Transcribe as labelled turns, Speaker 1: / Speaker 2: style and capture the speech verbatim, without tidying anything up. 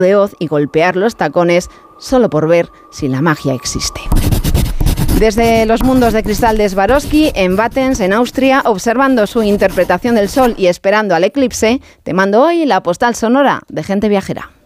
Speaker 1: de Oz y golpear los tacones solo por ver si la magia existe. Desde los mundos de cristal de Swarovski, en Wattens, en Austria, observando su interpretación del sol y esperando al eclipse, te mando hoy la postal sonora de Gente Viajera.